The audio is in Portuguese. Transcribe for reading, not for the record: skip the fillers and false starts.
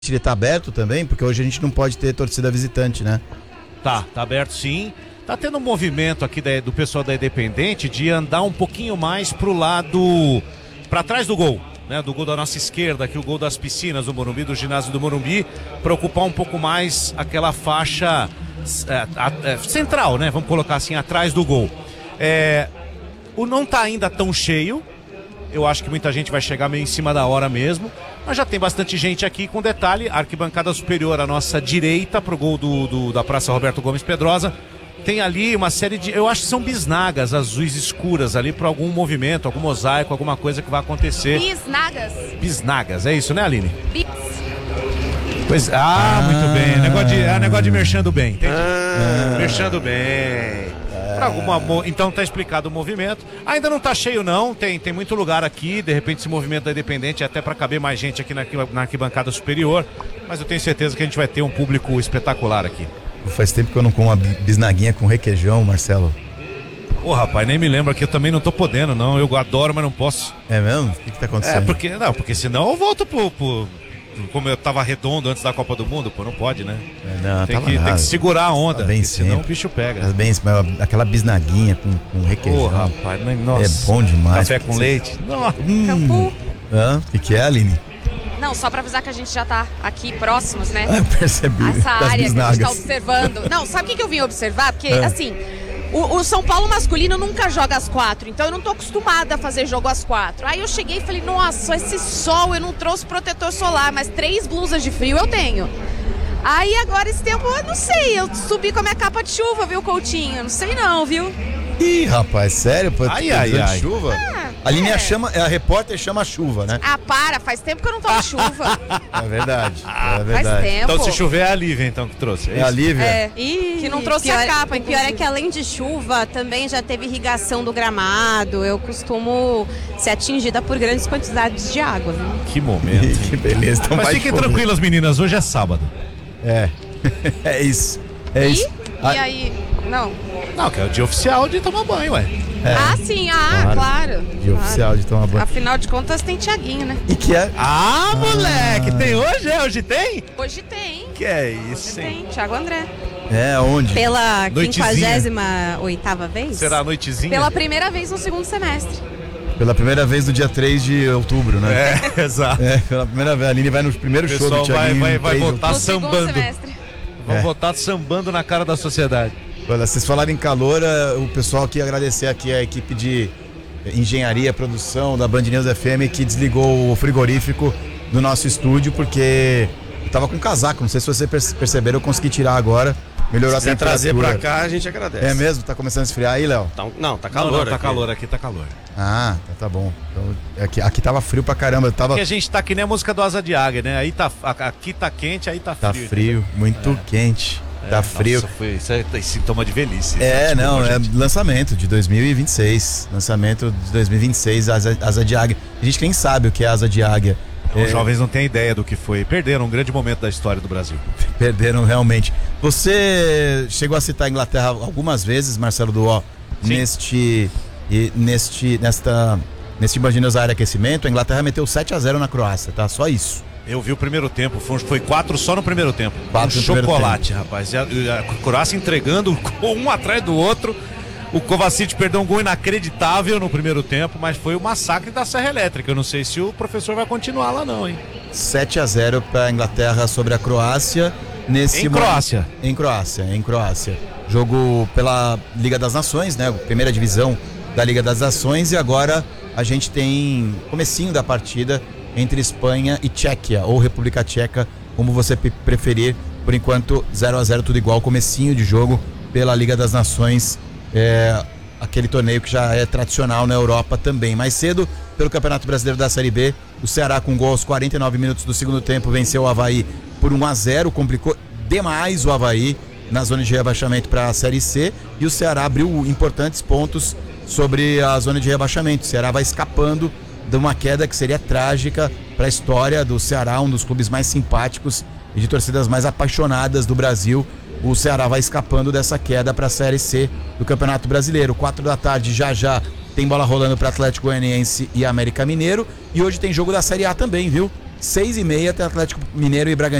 ele tá aberto também? Porque hoje a gente não pode ter torcida visitante, né? Tá aberto sim. Tá tendo um movimento aqui do pessoal da Independente de andar um pouquinho mais pro lado, pra trás do gol, né? Do gol da nossa esquerda, aqui o gol das piscinas do Morumbi, do ginásio do Morumbi, pra ocupar um pouco mais aquela faixa central, né? Vamos colocar assim, atrás do gol. O não tá ainda tão cheio. Eu acho que muita gente vai chegar meio em cima da hora mesmo. Mas já tem bastante gente aqui, com detalhe, a arquibancada superior à nossa direita, pro gol da Praça Roberto Gomes Pedrosa. Tem ali uma série de, eu acho que são bisnagas azuis escuras ali para algum movimento, algum mosaico, alguma coisa que vai acontecer. Bisnagas. Bisnagas, é isso, né, Aline? Pois, muito bem. Negócio de merchando bem, entendi. Merchando bem. Então tá explicado o movimento. Ainda não tá cheio não, tem muito lugar aqui. De repente esse movimento da Independente é até para caber mais gente aqui na arquibancada superior. Mas eu tenho certeza que a gente vai ter um público espetacular aqui. Faz tempo que eu não como uma bisnaguinha com requeijão, Marcelo. Rapaz, nem me lembro que eu também não tô podendo, não. Eu adoro, mas não posso. É mesmo? O que tá acontecendo? Porque senão eu volto como eu tava redondo antes da Copa do Mundo, não pode, né? Tem que segurar a onda, bem senão o bicho pega. Bem, aquela bisnaguinha com requeijão. Rapaz, nossa. É bom demais. Café com leite. O que é, Aline? Não, só pra avisar que a gente já tá aqui próximos, né? Percebi. Essa área que a gente tá observando. Não, sabe o que eu vim observar? Porque, assim, o São Paulo masculino nunca joga às 4, então eu não tô acostumada a fazer jogo às 4. Aí eu cheguei e falei, nossa, esse sol, eu não trouxe protetor solar, mas 3 blusas de frio eu tenho. Aí agora esse tempo, eu não sei, eu subi com a minha capa de chuva, viu, Coutinho? Não sei não, viu? Ih, rapaz, sério? Ai. Chuva? A Aline a repórter chama a chuva, né? Faz tempo que eu não tomo chuva. É verdade. Faz tempo. Então se chover é a Lívia então que trouxe. É a Lívia? Que não trouxe a capa. O pior é que além de chuva, também já teve irrigação do gramado. Eu costumo ser atingida por grandes quantidades de água, viu? Que momento. Que beleza. Então mas fiquem tranquilas, meninas, hoje é sábado. É isso. E aí? Não, que é o dia oficial de tomar banho, ué. Sim, claro. Dia oficial de tomar banho. Afinal de contas tem Thiaguinho, né? E que é? Moleque, tem hoje? Hoje tem? Hoje tem. Que é isso, Hoje hein? tem, Thiago André. Onde? Pela Noitezinha. 58ª vez? Será a noitezinha? Pela primeira vez no segundo semestre. Pela primeira vez no dia 3 de outubro, né? Exato. Pela primeira vez. A Aline vai no primeiro show do Thiaguinho. vai votar No segundo sambando. semestre. Vão votar sambando na cara da sociedade. Olha, vocês falaram em calor, o pessoal aqui agradecer aqui a equipe de engenharia, produção da Band News FM que desligou o frigorífico do nosso estúdio porque eu tava com casaco, não sei se vocês perceberam, eu consegui tirar agora, melhorou a temperatura. Trazer pra cá, a gente agradece. É mesmo? Tá começando a esfriar aí, Léo? Não, tá calor. Tá calor, aqui tá calor. Tá bom. Então, aqui tava frio pra caramba. Porque a gente tá que nem a música do Asa de Águia, né? Aqui tá quente, aí tá frio. Tá frio, muito quente. Tá frio. Nossa, isso é sintoma de velhice. É lançamento de 2026. Lançamento de 2026, Asa de Águia. A gente nem sabe o que é Asa de Águia. Os jovens não têm ideia do que foi. Perderam um grande momento da história do Brasil. Perderam realmente. Você chegou a citar a Inglaterra algumas vezes, Marcelo Duó, neste Band News Área Aquecimento. A Inglaterra meteu 7-0 na Croácia, tá? Só isso. Eu vi o primeiro tempo, foi 4 só no primeiro tempo. 4 no chocolate, rapaz. E a Croácia entregando um atrás do outro. O Kovacic perdeu um gol inacreditável no primeiro tempo, mas foi o massacre da Serra Elétrica. Eu não sei se o professor vai continuar lá não, hein? 7-0 para a Inglaterra sobre a Croácia. Em Croácia. Jogo pela Liga das Nações, né? Primeira divisão da Liga das Nações. E agora a gente tem comecinho da partida entre Espanha e Tchequia, ou República Tcheca, como você preferir. Por enquanto, 0-0, tudo igual, comecinho de jogo pela Liga das Nações, aquele torneio que já é tradicional na Europa também. Mais cedo, pelo Campeonato Brasileiro da Série B, o Ceará com gol aos 49 minutos do segundo tempo venceu o Avaí por 1-0, complicou demais o Avaí na zona de rebaixamento para a Série C, e o Ceará abriu importantes pontos sobre a zona de rebaixamento. O Ceará vai escapando de uma queda que seria trágica para a história do Ceará, um dos clubes mais simpáticos e de torcidas mais apaixonadas do Brasil. O Ceará vai escapando dessa queda para a Série C do Campeonato Brasileiro. 4 da tarde, já tem bola rolando para Atlético Goianiense e América Mineiro. E hoje tem jogo da Série A também, viu? 6h30 tem Atlético Mineiro e Bragantino.